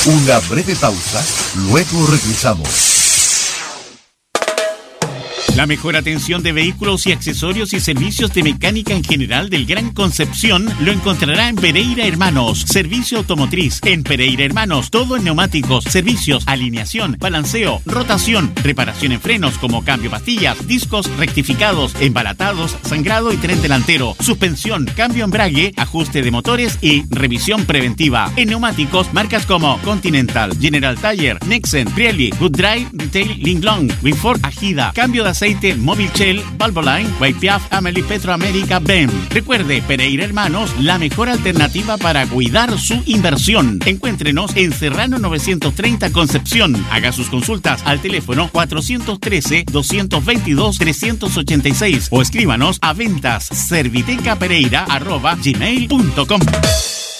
Una breve pausa, luego regresamos. La mejor atención de vehículos y accesorios y servicios de mecánica en general del Gran Concepción lo encontrará en Pereira Hermanos. Servicio automotriz en Pereira Hermanos. Todo en neumáticos, servicios, alineación, balanceo, rotación, reparación en frenos como cambio pastillas, discos rectificados, embalatados, sangrado y tren delantero, suspensión, cambio embrague, ajuste de motores y revisión preventiva. En neumáticos, marcas como Continental, General Tire, Nexen, Pirelli, Good Drive, Retail, Linglong, Winford, Agida, cambio de aceite, Móvil Shell, Valvoline, YPF, Amelie, Petroamérica, BEM. Recuerde, Pereira Hermanos, la mejor alternativa para cuidar su inversión. Encuéntrenos en Serrano 930 Concepción. Haga sus consultas al teléfono 413-222-386 o escríbanos a ventas servitecapereira@gmail.com.